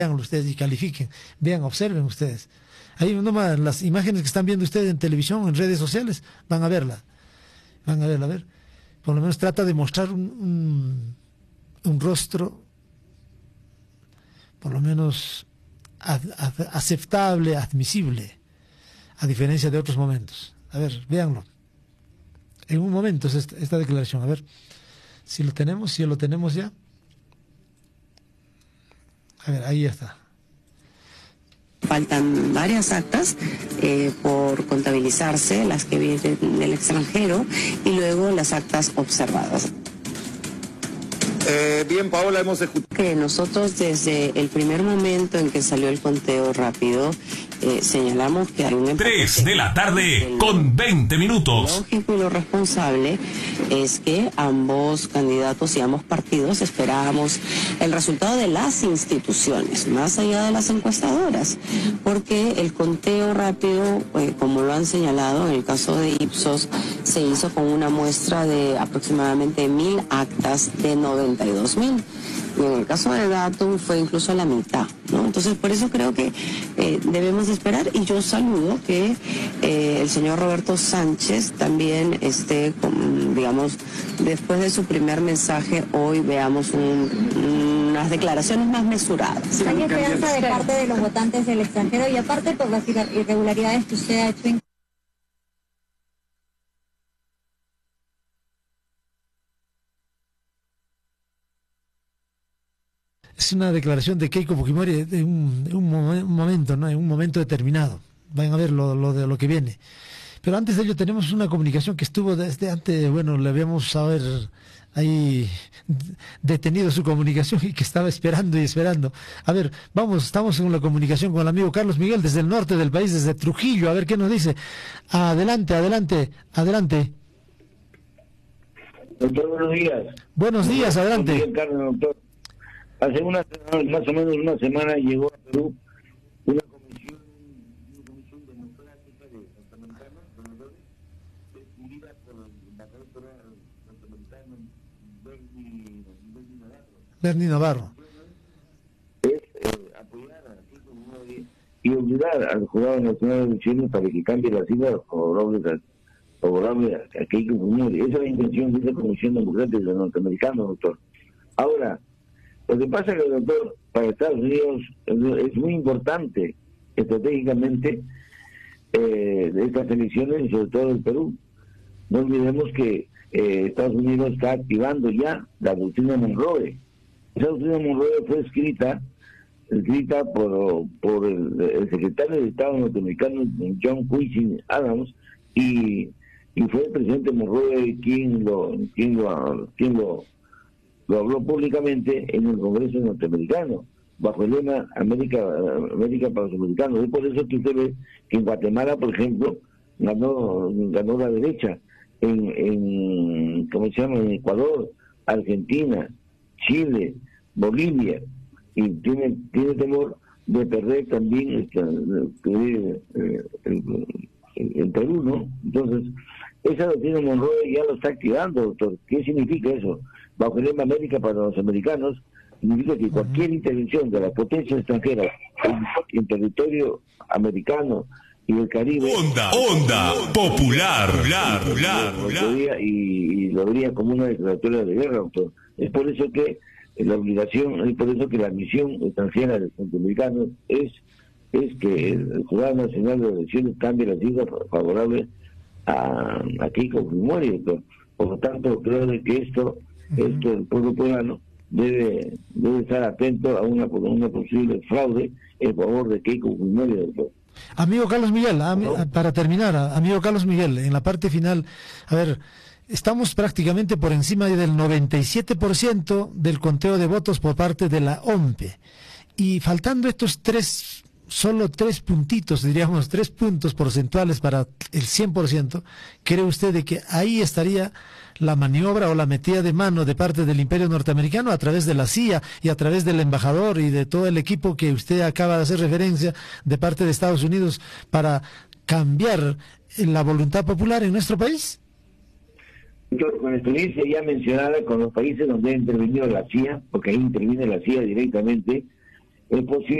ustedes y califiquen, vean, observen ustedes. Ahí nomás las imágenes que están viendo ustedes en televisión, en redes sociales, van a verla. Van a verla, a ver. Por lo menos trata de mostrar un rostro, por lo menos aceptable, admisible, a diferencia de otros momentos. A ver, véanlo. En un momento es esta declaración. A ver, si lo tenemos ya. A ver, ahí está. Faltan varias actas por contabilizarse, las que vienen del extranjero, y luego las actas observadas. Bien, Paola, hemos escuchado Que nosotros desde el primer momento en que salió el conteo rápido, señalamos que hay un 3 de la tarde con 20 minutos. Lo lógico y lo responsable es que ambos candidatos y ambos partidos esperábamos el resultado de las instituciones, más allá de las encuestadoras, porque el conteo rápido, como lo han señalado, en el caso de Ipsos, se hizo con una muestra de aproximadamente 1.000 actas de 92.000. Y en el caso de Datum fue incluso la mitad, ¿no? Entonces, por eso creo que debemos esperar, y yo saludo que el señor Roberto Sánchez también esté, digamos, después de su primer mensaje, hoy veamos unas declaraciones más mesuradas. ¿Hay esperanza de parte de los votantes del extranjero y aparte por las irregularidades que usted ha hecho en... Es una declaración de Keiko Fujimori de un momento, ¿no? En un momento determinado. Vayan a ver lo que viene. Pero antes de ello tenemos una comunicación que estuvo desde antes, bueno, le habíamos ahí detenido su comunicación y que estaba esperando y esperando. A ver, estamos en la comunicación con el amigo Carlos Miguel desde el norte del país, desde Trujillo, a ver qué nos dice. Adelante. Doctor, buenos días. Buenos días, adelante. Miguel Carlos, doctor. Hace más o menos una semana llegó a Perú una comisión democrática de norteamericanos, presidida por el embajador norteamericano Bernie Navarro. Es apoyar a Keiko Fujimori y obligar al Jurado Nacional de Elecciones para que cambie las siglas favorables a Keiko Fujimori. Esa es la intención de esa comisión democrática de los norteamericanos, doctor. Ahora, lo que pasa es que, doctor, para Estados Unidos es muy importante estratégicamente de estas elecciones, sobre todo en Perú. No olvidemos que Estados Unidos está activando ya la doctrina Monroe. Esa doctrina Monroe fue escrita por el secretario de Estado norteamericano John Quincy Adams, y fue el presidente Monroe quien lo habló públicamente en el Congreso norteamericano, bajo el lema América para los americanos. Es por eso que usted ve que en Guatemala, por ejemplo, ganó la derecha, en Ecuador, Argentina, Chile, Bolivia, y tiene temor de perder también el Perú, ¿no? Entonces, esa doctrina Monroe ya lo está activando, doctor. ¿Qué significa eso? Bajo el lema América para los americanos, significa que cualquier intervención de las potencias extranjeras en territorio americano y el Caribe... Onda popular. Y lo vería como una declaratoria de guerra, doctor. Es por eso que la misión extranjera de los norteamericanos es que el Jurado Nacional de Elecciones cambie las siglas favorables a Keiko Fujimori, doctor. Por lo tanto, creo que esto el pueblo peruano debe estar atento a una posible fraude en favor de Keiko Fujimori, doctor. Amigo Carlos Miguel, para terminar, amigo Carlos Miguel, en la parte final, a ver, estamos prácticamente por encima del 97% del conteo de votos por parte de la OMPE, y faltando solo 3 puntitos, diríamos 3 puntos porcentuales para el 100%, ¿cree usted de que ahí estaría la maniobra o la metida de mano de parte del Imperio norteamericano a través de la CIA y a través del embajador y de todo el equipo que usted acaba de hacer referencia de parte de Estados Unidos para cambiar la voluntad popular en nuestro país? Con experiencia ya mencionada con los países donde ha intervenido la CIA, porque ahí interviene la CIA directamente, es posible